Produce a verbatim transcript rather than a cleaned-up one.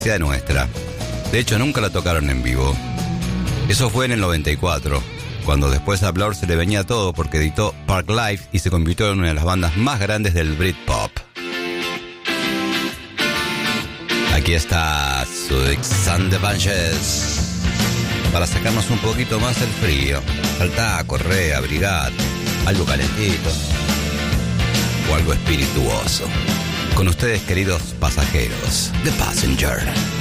sea nuestra. De hecho, nunca la tocaron en vivo. Eso fue en el noventa y cuatro, cuando después a Blur se le venía todo porque editó Park Life y se convirtió en una de las bandas más grandes del Britpop. Aquí está Six and the Bunches para sacarnos un poquito más el frío. Saltá, corre, abrigate, algo calentito o algo espirituoso. Con ustedes, queridos pasajeros, The Passenger.